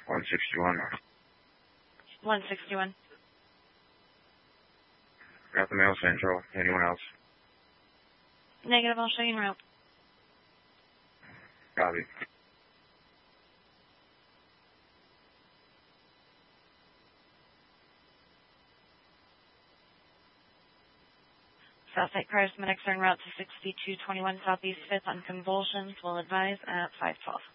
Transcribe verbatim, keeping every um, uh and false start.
one sixty-one. one sixty-one. Got the mail central. Anyone else? Negative, I'll show you en route. Copy. Southside Paramedics are en route to sixty-two twenty-one Southeast fifth on convulsions. Will advise at five twelve.